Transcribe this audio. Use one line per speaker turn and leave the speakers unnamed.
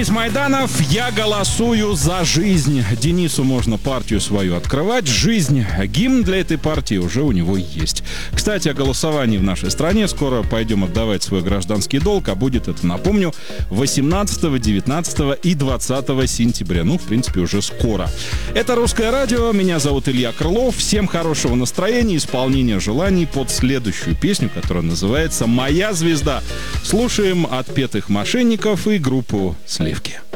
Денис Майданов, я голосую за жизнь. Денису можно партию свою открывать. Жизнь. Гимн для этой партии уже у него есть. Кстати, о голосовании в нашей стране. Скоро пойдем отдавать свой гражданский долг. А будет это, напомню, 18, 19 и 20 сентября. Ну, в принципе, уже скоро. Это «Русское радио». Меня зовут Илья Крылов. Всем хорошего настроения, исполнения желаний под следующую песню, которая называется «Моя звезда». Слушаем «Отпетых мошенников» и группу «Сливки».